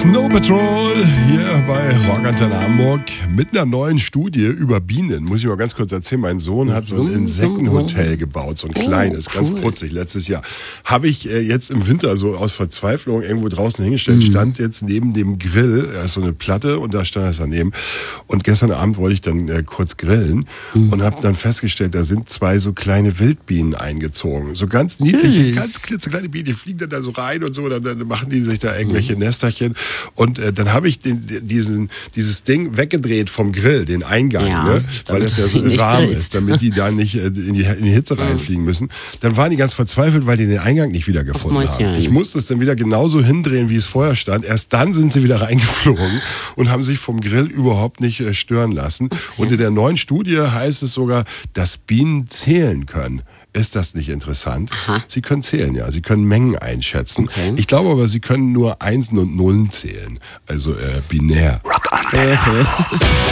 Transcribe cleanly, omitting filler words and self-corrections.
Snow Patrol hier bei Rock Antenne Hamburg mit einer neuen Studie über Bienen. Muss ich mal ganz kurz erzählen. Mein Sohn hat so ein Insektenhotel gebaut, so ein kleines, ganz putzig, letztes Jahr. Habe ich jetzt im Winter so aus Verzweiflung irgendwo draußen hingestellt, stand jetzt neben dem Grill, da ist so eine Platte und da stand das daneben. Und gestern Abend wollte ich dann kurz grillen und habe dann festgestellt, da sind zwei so kleine Wildbienen eingezogen. So ganz niedliche, ganz klitzekleine Bienen, die fliegen dann da so rein und so, dann machen die sich da irgendwelche Nesterchen. Und dann habe ich dieses Ding weggedreht vom Grill, den Eingang, ne? Weil das ja so warm ist, damit die da nicht in die Hitze reinfliegen müssen. Dann waren die ganz verzweifelt, weil die den Eingang nicht wieder gefunden haben. Ich musste es dann wieder genauso hindrehen, wie es vorher stand. Erst dann sind sie wieder reingeflogen und haben sich vom Grill überhaupt nicht stören lassen. Und in der neuen Studie heißt es sogar, dass Bienen zählen können. Ist das nicht interessant? Aha. Sie können zählen, ja. Sie können Mengen einschätzen. Okay. Ich glaube aber, sie können nur Einsen und Nullen zählen. Also binär. Rock Antenne.